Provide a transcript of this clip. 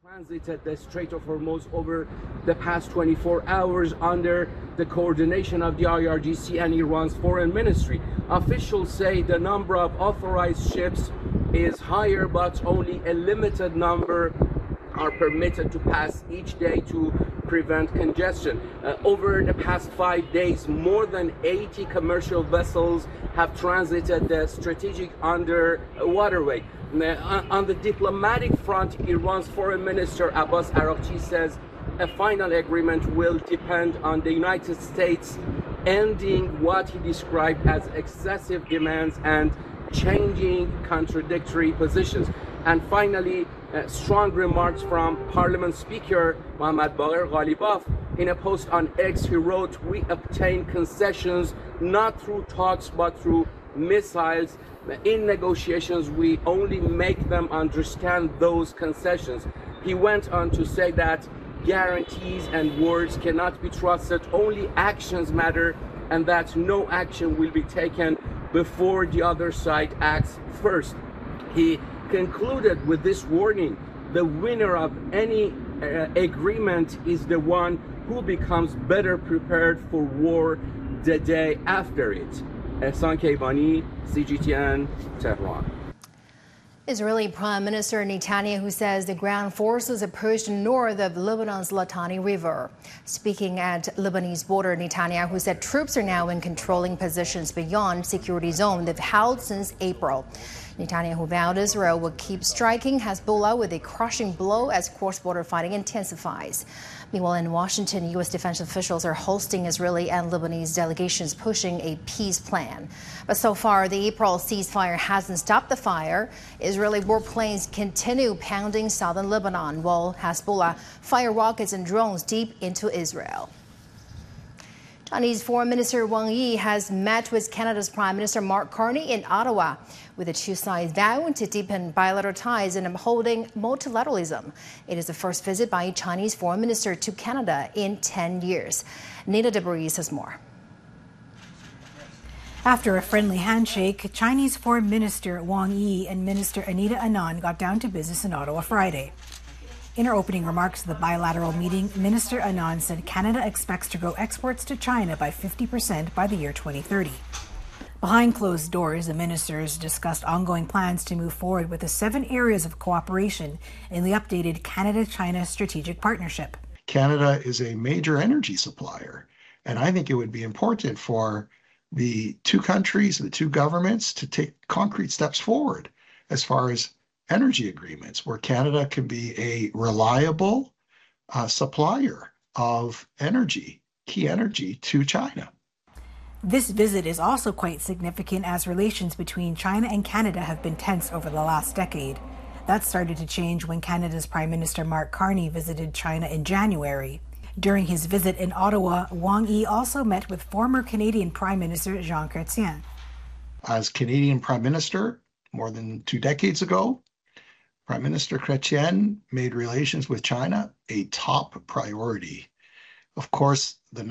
transited the Strait of Hormuz over the past 24 hours under the coordination of the IRGC and Iran's foreign ministry. Officials say the number of authorized ships is higher, but only a limited number are permitted to pass each day to prevent congestion. Over the past 5 days, more than 80 commercial vessels have transited the strategic underwaterway. On the diplomatic front, Iran's foreign minister Abbas Araghchi says a final agreement will depend on the United States ending what he described as excessive demands and changing contradictory positions. And finally, strong remarks from Parliament Speaker Mohammad Baqir Ghalibaf. In a post on X, he wrote, "We obtain concessions not through talks but through missiles. In negotiations, we only make them understand those concessions." He went on to say that guarantees and words cannot be trusted, only actions matter, and that no action will be taken before the other side acts first. He concluded with this warning: the winner of any agreement is the one who becomes better prepared for war the day after it. Ehsan Keivani, CGTN, Tehran. Israeli Prime Minister Netanyahu says the ground forces approached north of Lebanon's Litani River. Speaking at Lebanese border, Netanyahu said troops are now in controlling positions beyond security zone they've held since April. Netanyahu vowed Israel will keep striking Hezbollah with a crushing blow as cross-border fighting intensifies. Meanwhile, in Washington, U.S. defense officials are hosting Israeli and Lebanese delegations pushing a peace plan. But so far, the April ceasefire hasn't stopped the fire. Israeli warplanes continue pounding southern Lebanon, while Hezbollah fire rockets and drones deep into Israel. Chinese Foreign Minister Wang Yi has met with Canada's Prime Minister Mark Carney in Ottawa, with the two sides vowing to deepen bilateral ties and upholding multilateralism. It is the first visit by a Chinese Foreign Minister to Canada in 10 years. Nina Debris has more. After a friendly handshake, Chinese Foreign Minister Wang Yi and Minister Anita Anand got down to business in Ottawa Friday. In her opening remarks to the bilateral meeting, Minister Anand said Canada expects to grow exports to China by 50% by the year 2030. Behind closed doors, the ministers discussed ongoing plans to move forward with the 7 areas of cooperation in the updated Canada-China Strategic Partnership. Canada is a major energy supplier, and I think it would be important for the two countries, the two governments, to take concrete steps forward as far as energy agreements, where Canada can be a reliable supplier of energy, key energy, to China. This visit is also quite significant as relations between China and Canada have been tense over the last decade. That started to change when Canada's Prime Minister Mark Carney visited China in January. During his visit in Ottawa, Wang Yi also met with former Canadian Prime Minister Jean Chrétien. As Canadian Prime Minister more than 2 decades ago, Prime Minister Chrétien made relations with China a top priority. Of course, the